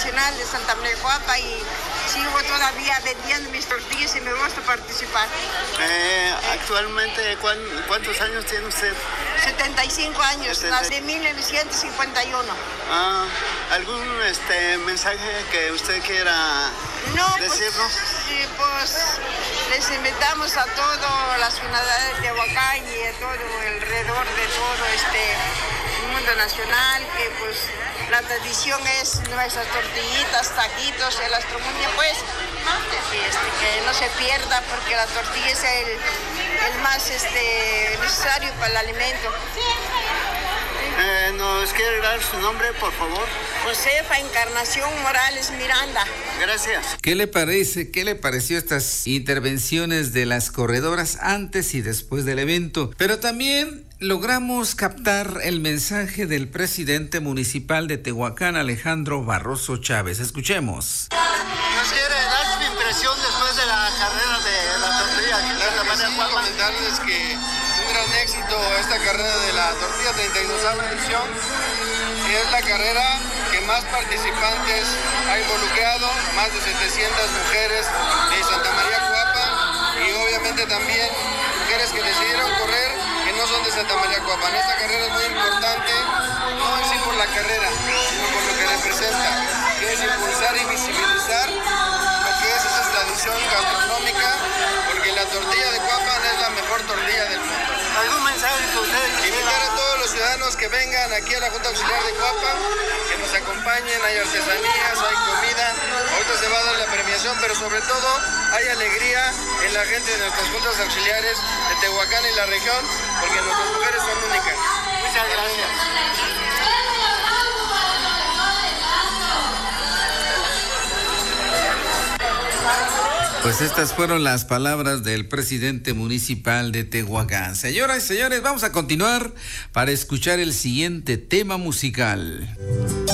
Nacional de Santa María Cuapa y sigo todavía vendiendo mis tortillas y me gusta participar. Actualmente, ¿cuántos años tiene usted? 75 años, nací en 1951. ¿Algún mensaje que usted quiera decirnos? Pues les invitamos a toda la ciudad de Tehuacán y a todo alrededor de todo el mundo nacional, que pues la tradición es nuestras tortillitas, taquitos, el astronomía, pues que no se pierda, porque la tortilla es el más necesario para el alimento. ¿Nos quiere dar su nombre, por favor? Josefa Encarnación Morales Miranda. Gracias. ¿Qué le parece? ¿Qué le pareció estas intervenciones de las corredoras antes y después del evento? Pero también logramos captar el mensaje del presidente municipal de Tehuacán, Alejandro Barroso Chávez. Escuchemos. ¿Nos quiere dar su impresión después de la carrera de la tortilla? Quiero comentarles que un gran éxito esta carrera de la tortilla 32ª edición. Es la carrera que más participantes ha involucrado, más de 700 mujeres de Santa María Cuapa y obviamente también mujeres que decidieron correr que no son de Santa María Cuapa. Esta carrera es muy importante, no en sí por la carrera, sino por lo que representa, que es impulsar y visibilizar lo que es esa tradición gastronómica, porque la tortilla de Cuapan es la mejor tortilla del mundo. ¿Algún mensaje que ustedes quisieran? Invitar a todos los ciudadanos que vengan aquí a la Junta Auxiliar de Cuapan, que nos acompañen, hay artesanías, hay comida, ahorita se va a dar la premiación, pero sobre todo hay alegría en la gente de nuestras juntas auxiliares de Tehuacán y la región, porque nuestras mujeres son únicas. Muchas gracias. Pues estas fueron las palabras del presidente municipal de Tehuacán. Señoras y señores, vamos a continuar para escuchar el siguiente tema musical.